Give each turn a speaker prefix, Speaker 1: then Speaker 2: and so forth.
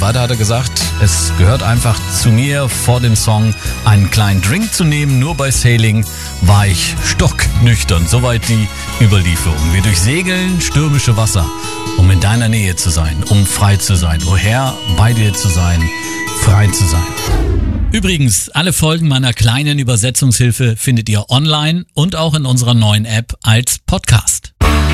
Speaker 1: weiter hat er gesagt, es gehört einfach zu mir, vor dem Song einen kleinen Drink zu nehmen. Nur bei Sailing war ich stocknüchtern. Soweit die Überlieferung. Wir durchsegeln stürmische Wasser, um in deiner Nähe zu sein, um frei zu sein. O Herr, bei dir zu sein, frei zu sein.
Speaker 2: Übrigens, alle Folgen meiner kleinen Übersetzungshilfe findet ihr online und auch in unserer neuen App als Podcast.